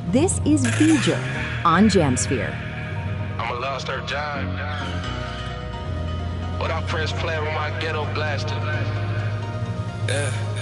This is Beeger on Jamsphere. I'm a lost her job. But I press play with my ghetto blaster. Yeah.